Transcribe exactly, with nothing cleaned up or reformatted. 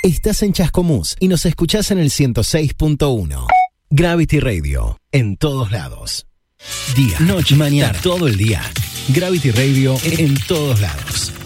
Estás en Chascomús y nos escuchás en el ciento seis punto uno. Gravity Radio, en todos lados. Día, noche, mañana, todo el día. Gravity Radio en todos lados.